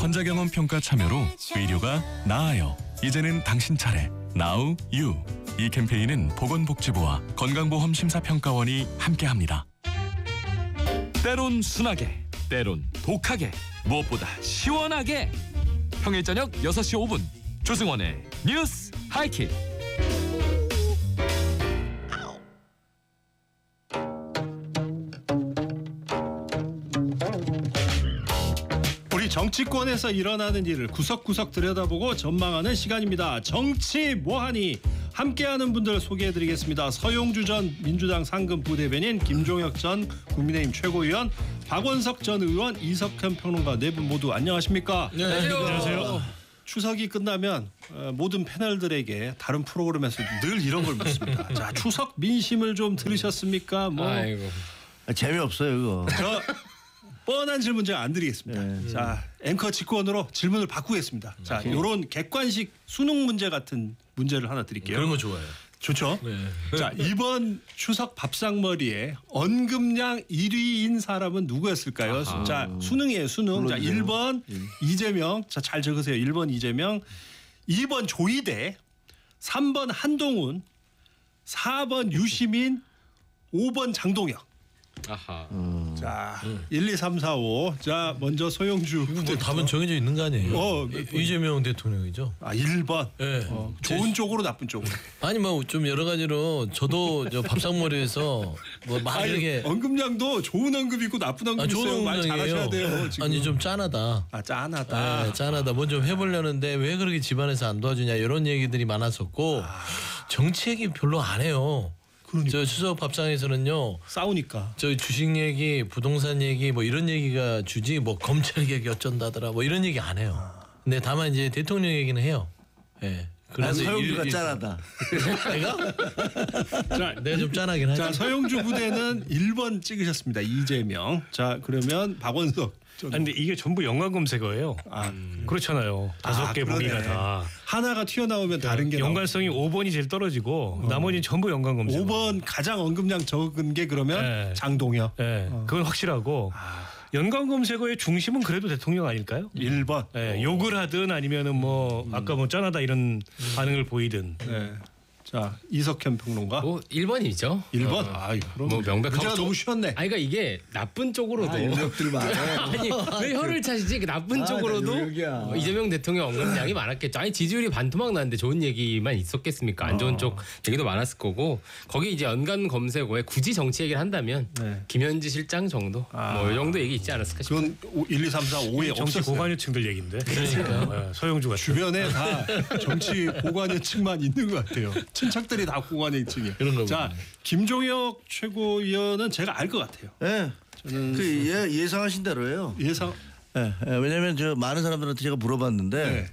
전자경험 평가 참여로 의료가 나아요. 이제는 당신 차례. Now you. 이 캠페인은 보건복지부와 건강보험 심사평가원이 함께합니다. 때론 순하게, 때론 독하게, 무엇보다 시원하게. 평일 저녁 6시 5분 조승원의 뉴스 하이킥. 우리 정치권에서 일어나는 일을 구석구석 들여다보고 전망하는 시간입니다. 정치 뭐하니? 함께하는 분들 소개해드리겠습니다. 서용주 전 민주당 상근 부대변인, 김종혁 전 국민의힘 최고위원, 박원석 전 의원, 이석현 평론가 네 분 모두 안녕하십니까? 네, 안녕하세요. 추석이 끝나면 모든 패널들에게 다른 프로그램에서 늘 이런 걸 묻습니다. 자, 추석 민심을 좀 들으셨습니까? 뭐 아이고. 재미없어요 그거. 저 뻔한 질문 제가 안 드리겠습니다. 자, 앵커 직권으로 질문을 바꾸겠습니다. 자, 이런 객관식 수능 문제 같은 문제를 하나 드릴게요. 그런 거 좋아요. 좋죠? 네. 자, 이번 추석 밥상머리에 언급량 1위인 사람은 누구였을까요? 아하. 자, 수능이에요, 수능. 자, 1번 이재명. 자, 잘 적으세요. 1번 이재명, 2번 조이대, 3번 한동훈, 4번 유시민, 5번 장동혁. 아하. 자, 1, 2, 3, 4, 5. 자, 먼저 소영주. 뭐 답은 정해져 있는 거 아니에요? 이재명 대통령이죠. 아, 1번. 네. 좋은 쪽으로 나쁜 쪽으로. 아니 뭐 좀 여러 가지로 저도 저 밥상머리에서 뭐 만약에 언급량도 좋은 언급이 있고 나쁜 언급이 있어요. 좋은 말 잘하셔야 돼요. 언급량이에요. 지금. 아니 좀 짠하다. 아, 짠하다. 네, 짠하다. 뭐 좀 해보려는데 왜 그렇게 집안에서 안 도와주냐 이런 얘기들이 많았었고 정치 얘기 별로 안 해요. 저 추석 밥상에서는요. 싸우니까. 저 주식 얘기, 부동산 얘기 뭐 이런 얘기가 주지 뭐 검찰 얘기 어쩐다더라 뭐 이런 얘기 안 해요. 근데 다만 이제 대통령 얘기는 해요. 예. 네. 그래서 서영주가 짠하다. 내가? 자, 내가 좀 짠하긴 하지. 자, 서영주 부대는 1번 찍으셨습니다. 이재명. 자, 그러면 박원석. 근데 이게 전부 연관 검색어예요. 그렇잖아요. 5개 보기가 다. 하나가 튀어나오면 다른 게 연관성이 5번이 제일 떨어지고 나머지는 전부 연관 검색어. 5번 가장 언급량 적은 게 그러면 네. 장동혁. 네, 그건 확실하고 연관 검색어의 중심은 그래도 대통령 아닐까요? 1번. 네, 욕을 하든 아니면은 뭐 아까 뭐 짠하다 이런 반응을 보이든. 네. 자, 이석현 평론가. 뭐 1번이죠. 1번. 아, 그럼 뭐 명백하고 문제가 너무 쉬웠네. 아니 그러니까 이게 나쁜 쪽으로도 아니 왜 혀를 차시지? 그 나쁜 쪽으로도 이재명 대통령 언급량이 많았겠죠. 아니 지지율이 반토막 났는데 좋은 얘기만 있었겠습니까? 안 좋은 쪽 얘기도 많았을 거고 거기 이제 연관 검색어에 굳이 정치 얘기를 한다면 김현지 실장 정도 뭐 이 정도 얘기 있지 않았을까 싶어요. 그건 1, 2, 3, 4, 5에 정치 없었어요. 고관여층들 얘기인데. 그러니까. 서영주 같은. 주변에 다 정치 고관여층만 있는 것 같아요. 친척들이 다 고관여층이에요. 그런 거 자, 김종혁 최고위원은 제가 알 것 같아요. 예. 저는 그 예상하신 대로예요. 예상. 예. 왜냐면 저 많은 사람들한테 제가 물어봤는데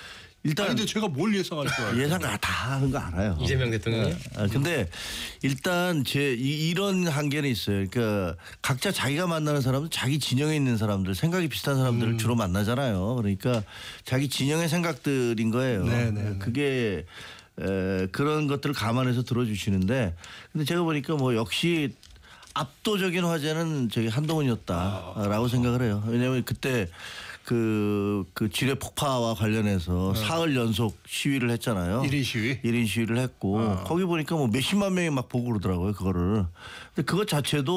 일단 아니, 근데 제가 뭘 예상할 줄 알아요? 예상 다 하는 거 알아요. 이재명 대통령이 근데 일단 이런 한계는 있어요. 그러니까 각자 자기가 만나는 사람들, 자기 진영에 있는 사람들, 생각이 비슷한 사람들을 주로 만나잖아요. 그러니까 자기 진영의 생각들인 거예요. 그게 그런 것들을 감안해서 들어주시는데, 근데 제가 보니까 뭐 역시 압도적인 화제는 저기 한동훈이었다라고 생각을 해요. 왜냐하면 그때 그 지뢰 폭파와 관련해서 사흘 연속 시위를 했잖아요. 1인 시위. 1인 시위를 했고 거기 보니까 뭐 몇십만 명이 막 보고 그러더라고요, 그거를. 근데 그것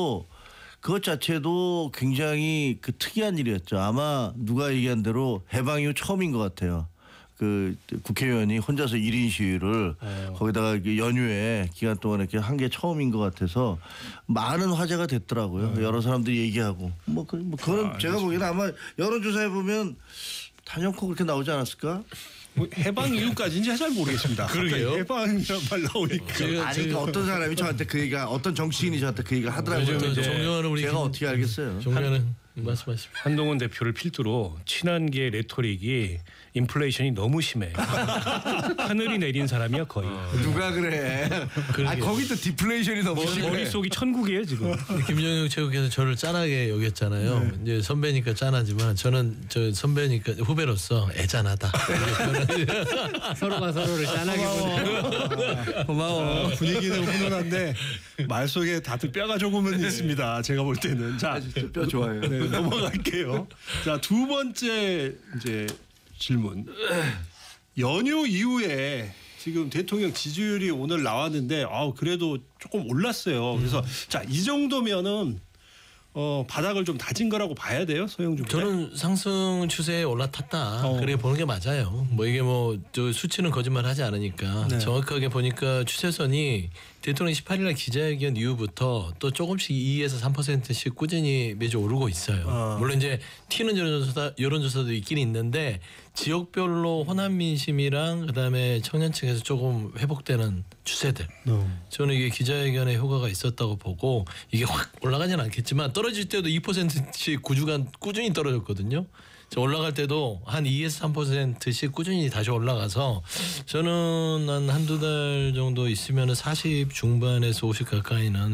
자체도 굉장히 그 특이한 일이었죠. 아마 누가 얘기한 대로 해방 이후 처음인 것 같아요. 그 국회의원이 혼자서 1인 시위를 거기다가 연휴에 기간 동안 이렇게 한 게 처음인 것 같아서 많은 화제가 됐더라고요. 여러 사람들이 얘기하고 그거는 제가 보기에는 아마 여론조사해 보면 단연코 그렇게 나오지 않았을까? 뭐 해방 이후까지인지 잘 모르겠습니다. 그러게요. 해방이란 말 나오니까. 아니 그러니까 어떤 사람이 저한테 그 얘기가 어떤 정치인이 저한테 그 얘기를 하더라고요. 존경하는 우리 제가 어떻게 알겠어요? 존경하는 말씀하십시오. 한동훈 대표를 필두로 친한계 레토릭이 인플레이션이 너무 심해. 하늘이 내린 사람이야 거의. 누가 그래? 아 거기 또 디플레이션이 너무 심해. 머릿속이 천국이에요 지금. 김정영 최고께서 저를 짠하게 여겼잖아요. 이제 선배니까 짠하지만 저는 저 선배니까 후배로서 애짠하다. 서로가 서로를 짠하게 보는. 고마워. 분위기는 훈훈한데 말 속에 다들 뼈가 조금은 있습니다. 제가 볼 때는. 자, 뼈 좋아요. 네, 넘어갈게요. 자, 두 번째 이제 질문. 연휴 이후에 지금 대통령 지지율이 오늘 나왔는데 그래도 조금 올랐어요. 그래서 자, 이 정도면은 바닥을 좀 다진 거라고 봐야 돼요, 서영준 기자? 저는 상승 추세에 올라탔다. 그렇게 보는 게 맞아요. 뭐 이게 저 수치는 거짓말하지 않으니까 네. 정확하게 보니까 추세선이 대통령 18일날 기자회견 이후부터 또 조금씩 2에서 3%씩 꾸준히 매주 오르고 있어요. 물론 이제 튀는 여론조사도 있긴 있는데 지역별로 호남 민심이랑 그다음에 청년층에서 조금 회복되는 추세들. 저는 이게 기자회견에 효과가 있었다고 보고 이게 확 올라가지는 않겠지만 떨어질 때도 2%씩 9주간 꾸준히 떨어졌거든요. 올라갈 때도 한 2에서 3%씩 꾸준히 다시 올라가서 저는 한 한두 달 정도 있으면 40 중반에서 50 가까이는